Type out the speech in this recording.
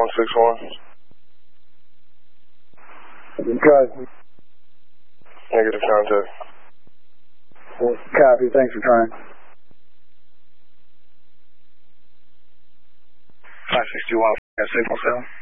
6161. Good. Negative contact. Copy. Thanks for trying. 561, signal cell.